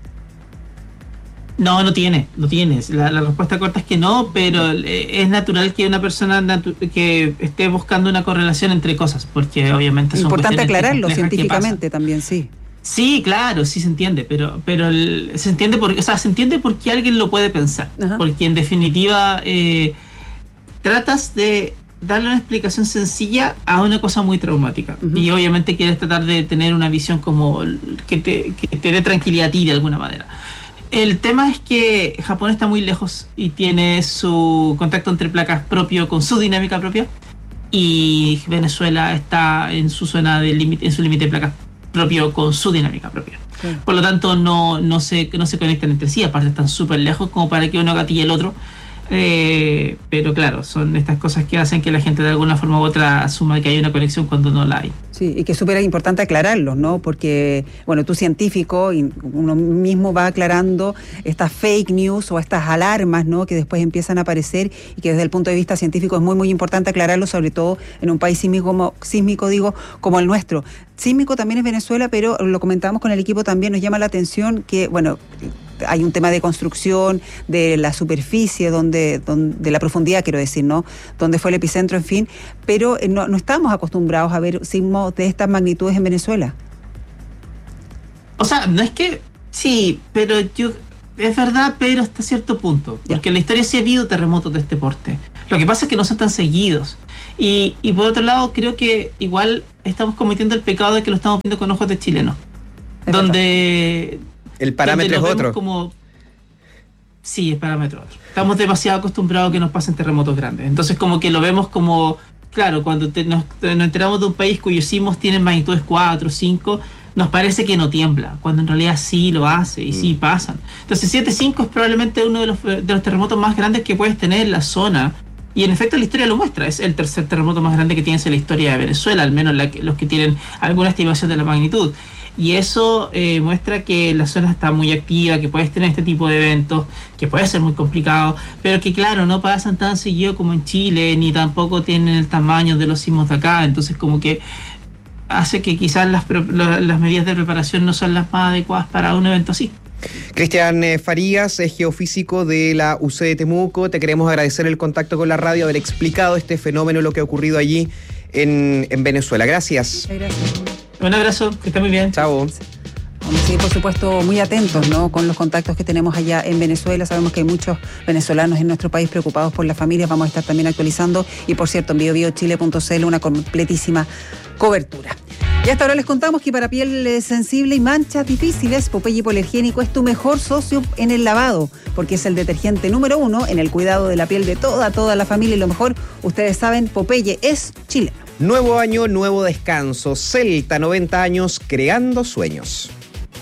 Speaker 1: No, no tiene, no tiene. La, la respuesta corta es que no, pero eh, es natural que una persona natu- que esté buscando una correlación entre cosas, porque obviamente son
Speaker 4: importante aclararlo científicamente también, sí.
Speaker 1: Sí, claro, sí se entiende, pero pero el, se entiende porque, o sea, se entiende porque alguien lo puede pensar, Ajá. porque en definitiva eh, tratas de darle una explicación sencilla a una cosa muy traumática, uh-huh. y obviamente quieres tratar de tener una visión como que te, que te dé tranquilidad a ti de alguna manera. El tema es que Japón está muy lejos y tiene su contacto entre placas propio con su dinámica propia, y Venezuela está en su zona de límite, en su límite de placas propio con su dinámica propia. Sí. Por lo tanto, no, no, se, no se conectan entre sí, aparte están súper lejos como para que uno gatille el otro. Eh, pero claro, son estas cosas que hacen que la gente de alguna forma u otra asuma que hay una conexión cuando no la hay.
Speaker 4: Sí, y que es súper importante aclararlo, ¿no? Porque, bueno, tú científico, y uno mismo va aclarando estas fake news o estas alarmas, ¿no? Que después empiezan a aparecer, y que desde el punto de vista científico es muy, muy importante aclararlo, sobre todo en un país sísmico, como, sísmico digo, como el nuestro. Sísmico también es Venezuela, pero lo comentamos con el equipo también, nos llama la atención que, bueno, hay un tema de construcción, de la superficie, donde, donde de la profundidad, quiero decir, ¿no? Donde fue el epicentro, en fin, pero no, no estamos acostumbrados a ver sismos de estas magnitudes en Venezuela.
Speaker 1: O sea, no es que, sí, pero yo, es verdad, pero hasta cierto punto, porque ya. En la historia sí ha habido terremotos de este porte. Lo que pasa es que no son tan seguidos. Y, y por otro lado, creo que igual estamos cometiendo el pecado de que lo estamos viendo con ojos de chilenos, es donde...
Speaker 5: Verdad. El parámetro es otro.
Speaker 1: Como, sí, el parámetro es otro. Estamos demasiado acostumbrados a que nos pasen terremotos grandes. Entonces, como que lo vemos como, claro, cuando te, nos, nos enteramos de un país cuyos sismos tienen magnitudes cuatro, cinco, nos parece que no tiembla, cuando en realidad sí lo hace y mm. sí pasan. Entonces, siete punto cinco es probablemente uno de los, de los terremotos más grandes que puedes tener en la zona. Y en efecto la historia lo muestra, es el tercer terremoto más grande que tienes en la historia de Venezuela, al menos la, los que tienen alguna estimación de la magnitud. Y eso eh, muestra que la zona está muy activa, que puedes tener este tipo de eventos, que puede ser muy complicado, pero que claro, no pasan tan seguido como en Chile, ni tampoco tienen el tamaño de los sismos de acá, entonces como que hace que quizás las, las medidas de preparación no son las más adecuadas para un evento así.
Speaker 5: Cristian Farías es geofísico de la U C de Temuco. Te queremos agradecer el contacto con la radio, haber explicado este fenómeno, lo que ha ocurrido allí en, en Venezuela. Gracias.
Speaker 4: Gracias.
Speaker 1: Un abrazo, que esté muy bien.
Speaker 5: Chao.
Speaker 4: Vamos a seguir, por supuesto, muy atentos, ¿no? Con los contactos que tenemos allá en Venezuela. Sabemos que hay muchos venezolanos en nuestro país preocupados por las familias. Vamos a estar también actualizando. Y por cierto, en bio bio chile punto c l una completísima cobertura. Y hasta ahora les contamos que para piel sensible y manchas difíciles, Popeye Hipoalergénico es tu mejor socio en el lavado, porque es el detergente número uno en el cuidado de la piel de toda, toda la familia. Y lo mejor, ustedes saben, Popeye es chileno.
Speaker 5: Nuevo año, nuevo descanso. Celta, noventa años, creando sueños.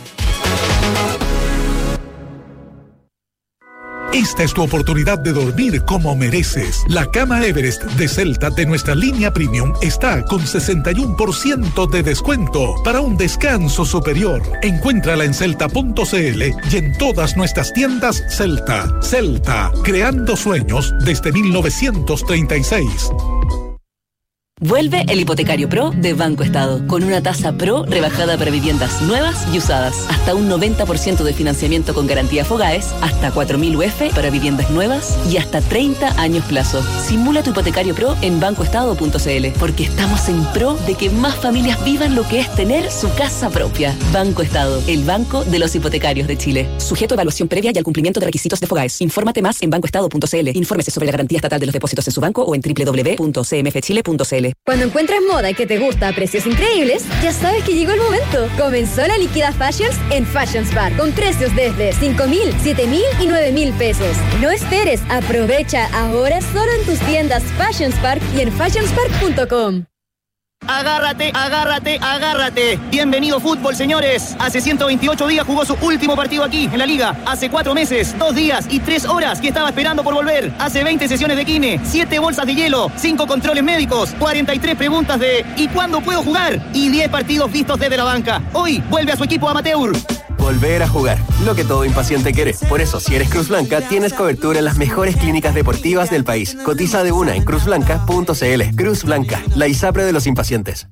Speaker 21: Esta es tu oportunidad de dormir como mereces. La cama Everest de Celta de nuestra línea Premium está con sesenta y uno por ciento de descuento para un descanso superior. Encuéntrala en celta punto c l y en todas nuestras tiendas Celta. Celta, creando sueños desde mil novecientos treinta y seis.
Speaker 16: Vuelve el Hipotecario Pro de Banco Estado, con una tasa Pro rebajada para viviendas nuevas y usadas. Hasta un noventa por ciento de financiamiento con garantía Fogaes, hasta cuatro mil U F para viviendas nuevas y hasta treinta años plazo. Simula tu Hipotecario Pro en banco estado punto c l, porque estamos en pro de que más familias vivan lo que es tener su casa propia. Banco Estado, el banco de los hipotecarios de Chile. Sujeto a evaluación previa y al cumplimiento de requisitos de Fogaes. Infórmate más en banco estado punto c l. Infórmese sobre la garantía estatal de los depósitos en su banco o en doble u doble u doble u punto c m f chile punto c l.
Speaker 6: Cuando encuentras moda que te gusta a precios increíbles, ya sabes que llegó el momento. Comenzó la Liquida Fashions en Fashions Bar, con precios desde cinco mil, siete mil y nueve mil pesos. No esperes, aprovecha ahora solo en tus tiendas Fashions Park y en fashions park punto com.
Speaker 7: Agárrate, agárrate, agárrate. Bienvenido fútbol, señores. Hace ciento veintiocho días jugó su último partido aquí, en la Liga. Hace cuatro meses, dos días y tres horas que estaba esperando por volver. Hace veinte sesiones de kine, siete bolsas de hielo, cinco controles médicos, cuarenta y tres preguntas de ¿y cuándo puedo jugar? Y diez partidos vistos desde la banca. Hoy vuelve a su equipo amateur.
Speaker 2: Volver a jugar, lo que todo impaciente quiere. Por eso, si eres Cruz Blanca, tienes cobertura en las mejores clínicas deportivas del país. Cotiza de una en cruz blanca punto c l. Cruz Blanca, la ISAPRE de los impacientes.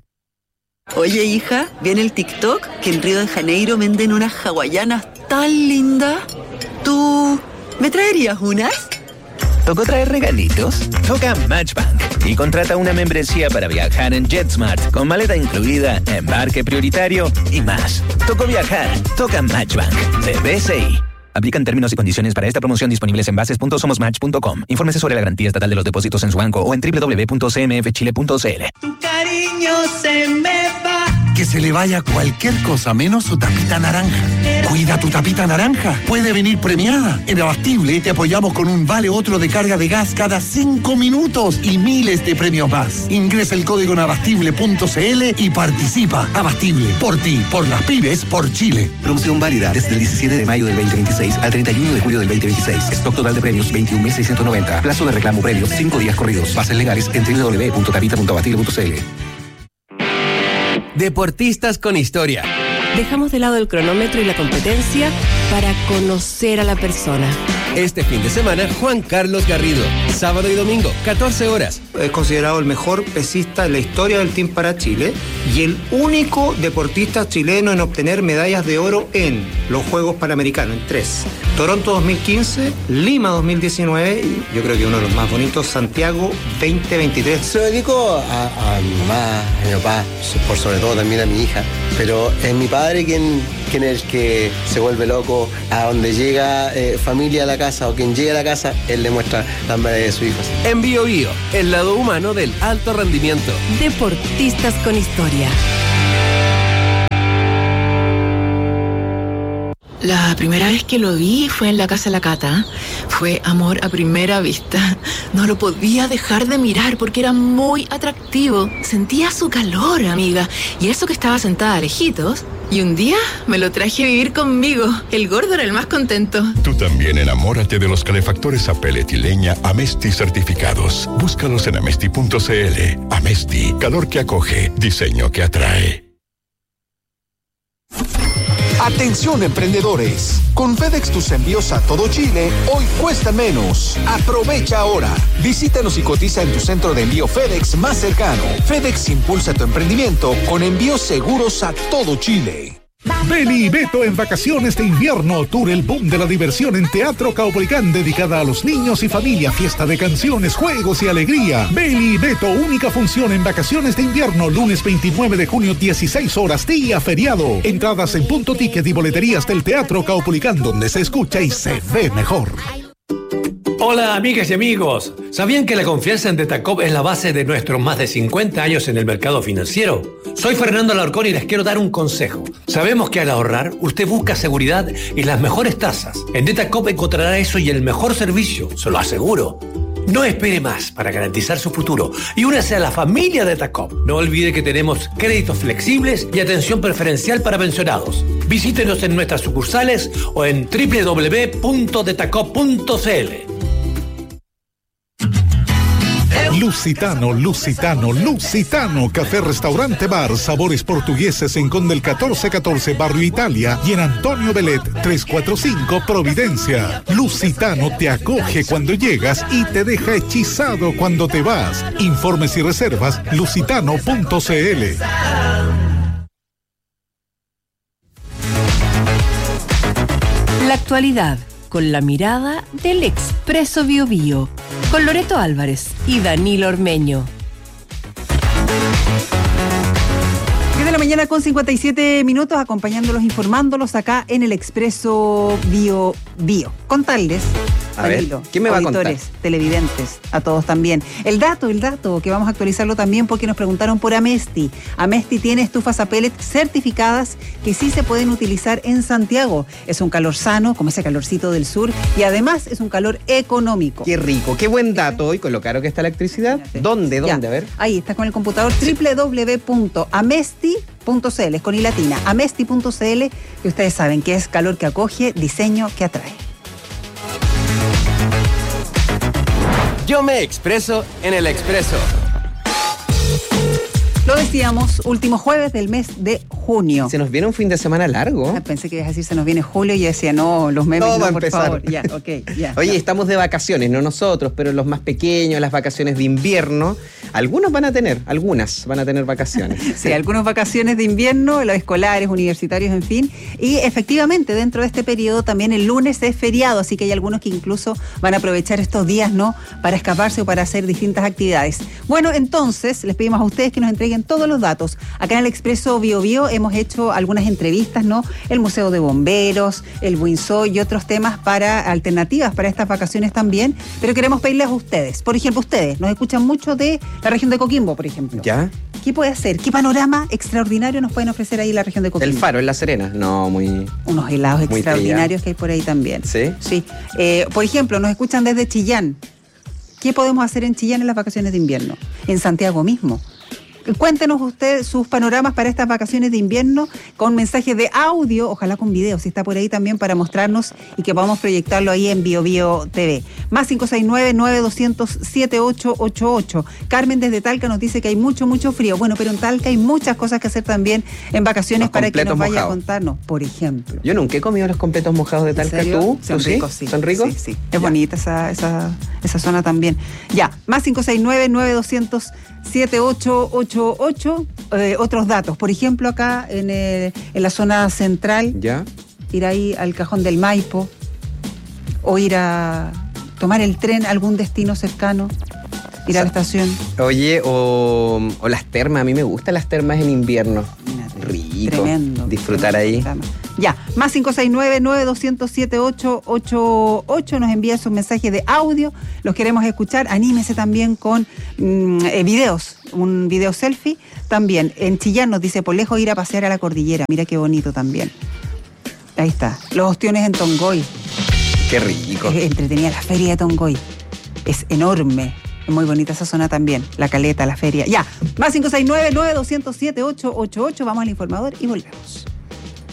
Speaker 8: Oye, hija, ¿viene el TikTok? Que en Río de Janeiro venden unas hawaianas tan lindas. ¿Tú me traerías unas?
Speaker 9: ¿Tocó traer regalitos? Toca Matchbank y contrata una membresía para viajar en JetSmart con maleta incluida, embarque prioritario y más. Tocó viajar. Toca Matchbank de B C I. Aplican términos y condiciones para esta promoción disponibles en bases punto somos match punto com. Infórmese sobre la garantía estatal de los depósitos en su banco o en doble u doble u doble u punto c m f chile punto c l.
Speaker 10: Tu cariño se me va.
Speaker 11: Que se le vaya cualquier cosa menos su tapita naranja. Cuida tu tapita naranja. Puede venir premiada. En Abastible te apoyamos con un vale otro de carga de gas cada cinco minutos y miles de premios más. Ingresa el código en abastible punto c l y participa. Abastible, por ti, por las pymes, por Chile.
Speaker 12: Promoción válida desde el diecisiete de mayo del veinte veintiséis al treinta y uno de julio del veinte veintiséis. Stock total de premios veintiún mil seiscientos noventa. Plazo de reclamo premios cinco días corridos. Bases legales en doble u doble u doble u punto tapita punto abastible punto c l.
Speaker 2: Deportistas con historia.
Speaker 17: Dejamos de lado el cronómetro y la competencia para conocer a la persona.
Speaker 2: Este fin de semana, Juan Carlos Garrido. Sábado y domingo, catorce horas.
Speaker 26: Es considerado el mejor pesista en la historia del team para Chile y el único deportista chileno en obtener medallas de oro en los Juegos Panamericanos, en tres. Toronto dos mil quince, Lima dos mil diecinueve y yo creo que uno de los más bonitos, Santiago veinte veintitrés.
Speaker 29: Se lo dedico a, a mi mamá, a mi papá, por sobre todo también a mi hija, pero es mi padre quien, quien es el que se vuelve loco. A donde llega eh, familia a la casa o quien llega a la casa, él le muestra la medalla de su hijo.
Speaker 2: En Bio Bio, el lado humano del alto rendimiento.
Speaker 17: Deportistas con historia.
Speaker 30: La primera vez que lo vi fue en la casa de la Cata. Fue amor a primera vista. No lo podía dejar de mirar porque era muy atractivo. Sentía su calor, amiga. Y eso que estaba sentada lejitos. Y un día me lo traje a vivir conmigo. El gordo era el más contento.
Speaker 13: Tú también enamórate de los calefactores a pellet y leña Amesti certificados. Búscalos en amesti punto c l. Amesti, calor que acoge, diseño que atrae.
Speaker 31: Atención emprendedores, con FedEx tus envíos a todo Chile hoy cuestan menos. Aprovecha ahora. Visítanos y cotiza en tu centro de envío FedEx más cercano. FedEx impulsa tu emprendimiento con envíos seguros a todo Chile.
Speaker 21: Beli y Beto en vacaciones de invierno, tour el boom de la diversión en Teatro Caupolicán, dedicada a los niños y familia, fiesta de canciones, juegos y alegría. Beli y Beto, única función en vacaciones de invierno, lunes veintinueve de junio, dieciséis horas, día feriado. Entradas en Punto Ticket y boleterías del Teatro Caupolicán, donde se escucha y se ve mejor.
Speaker 32: Hola amigas y amigos, ¿sabían que la confianza en Detacop es la base de nuestros más de cincuenta años en el mercado financiero? Soy Fernando Alarcón y les quiero dar un consejo. Sabemos que al ahorrar, usted busca seguridad y las mejores tasas. En Detacop encontrará eso y el mejor servicio, se lo aseguro. No espere más para garantizar su futuro y únase a la familia de Detacop. No olvide que tenemos créditos flexibles y atención preferencial para pensionados. Visítenos en nuestras sucursales o en doble u doble u doble u punto detacop punto c l.
Speaker 21: Lusitano, Lusitano, Lusitano, café, restaurante, bar, sabores portugueses en Conde el catorce catorce, Barrio Italia, y en Antonio Belet trescientos cuarenta y cinco, Providencia. Lusitano te acoge cuando llegas y te deja hechizado cuando te vas. Informes y reservas lusitano punto c l.
Speaker 17: La actualidad, con la mirada del Expreso Bio Bio, con Loreto Álvarez y Danilo Ormeño.
Speaker 4: diez de la mañana con cincuenta y siete minutos, acompañándolos, informándolos acá en el Expreso Bio Bio. Contarles,
Speaker 5: a ver,
Speaker 4: Danilo,
Speaker 5: ¿qué me va a contar?
Speaker 4: auditores, televidentes, a todos también. El dato, el dato, que vamos a actualizarlo también porque nos preguntaron por Amesti. Amesti tiene estufas a pellet certificadas que sí se pueden utilizar en Santiago. Es un calor sano, como ese calorcito del sur, y además es un calor económico.
Speaker 5: Qué rico, qué buen dato. Y con lo caro que está la electricidad. ¿Dónde, dónde?
Speaker 4: Ya,
Speaker 5: a ver.
Speaker 4: ahí está con el computador doble u doble u doble u punto amesti punto c l, es con i latina, amesti punto c l, y ustedes saben que es calor que acoge, diseño que atrae.
Speaker 2: Yo me expreso en el Expreso.
Speaker 4: Lo decíamos, último jueves del mes de junio.
Speaker 5: Se nos viene un fin de semana largo.
Speaker 4: Ah, pensé que ibas a decir se nos viene julio y yo decía, no, los memes
Speaker 5: no,
Speaker 4: no,
Speaker 5: va a
Speaker 4: por
Speaker 5: empezar.
Speaker 4: favor. Ya, okay, ya,
Speaker 5: Oye,
Speaker 4: ya.
Speaker 5: estamos de vacaciones, no nosotros, pero los más pequeños, las vacaciones de invierno, algunos van a tener, algunas van a tener vacaciones.
Speaker 4: Sí, algunas vacaciones de invierno, los escolares, universitarios, en fin. Y efectivamente, dentro de este periodo también el lunes es feriado, así que hay algunos que incluso van a aprovechar estos días, ¿no?, para escaparse o para hacer distintas actividades. Bueno, entonces, les pedimos a ustedes que nos entreguen todos los datos. Acá en el Expreso Bio Bio hemos hecho algunas entrevistas, ¿no? El Museo de Bomberos, el Buinzó y otros temas para alternativas para estas vacaciones también, pero queremos pedirles a ustedes. Por ejemplo, ustedes nos escuchan mucho de la región de Coquimbo, por ejemplo.
Speaker 5: ¿Ya?
Speaker 4: ¿Qué puede hacer? ¿Qué panorama extraordinario nos pueden ofrecer ahí en la región de Coquimbo?
Speaker 5: El Faro, en La Serena. No, muy...
Speaker 4: Unos helados
Speaker 5: muy
Speaker 4: extraordinarios que hay por ahí también.
Speaker 5: ¿Sí?
Speaker 4: Sí. Eh, por ejemplo, nos escuchan desde Chillán. ¿Qué podemos hacer en Chillán en las vacaciones de invierno? En Santiago mismo. Cuéntenos ustedes sus panoramas para estas vacaciones de invierno con mensajes de audio, ojalá con video, si está por ahí también para mostrarnos y que podamos proyectarlo ahí en Bio Bio T V. Más cinco seis nueve, nueve dos cero cero, siete ocho ocho ocho. Carmen desde Talca nos dice que hay mucho, mucho frío. Bueno, pero en Talca hay muchas cosas que hacer también en vacaciones para que nos vaya mojados. A contarnos, por ejemplo.
Speaker 5: Yo nunca he comido los completos mojados de Talca. ¿Tú?
Speaker 4: Son
Speaker 5: ¿Tú
Speaker 4: ricos,
Speaker 5: sí?
Speaker 4: sí.
Speaker 5: ¿Son ricos?
Speaker 4: Sí, sí. Es ya. Bonita esa, esa, esa zona también. Ya, más cinco seis nueve, nueve dos cero cero, siete ocho ocho ocho. Eh, otros datos, por ejemplo, acá en, el, en la zona central,
Speaker 5: ¿ya?
Speaker 4: Ir ahí al Cajón del Maipo o ir a tomar el tren a algún destino cercano, ir o sea, a la estación.
Speaker 5: Oye, o, o las termas, a mí me gustan las termas en invierno. Rico.
Speaker 4: Tremendo.
Speaker 5: Disfrutar
Speaker 4: tremendo.
Speaker 5: ahí.
Speaker 4: Ya, más cinco seis nueve, nueve dos cero cero, siete ocho ocho ocho, nos envía sus mensajes de audio, los queremos escuchar, anímese también con mmm, eh, videos, un video selfie también. En Chillán nos dice, por lejos ir a pasear a la cordillera, mira qué bonito también. Ahí está, los ostiones en Tongoy.
Speaker 5: Qué rico.
Speaker 4: Es entretenida la feria de Tongoy, es enorme. Es muy bonita esa zona también, la caleta, la feria. Ya, más cinco seis nueve, nueve dos cero cero, siete ocho ocho ocho, vamos al informador y volvemos.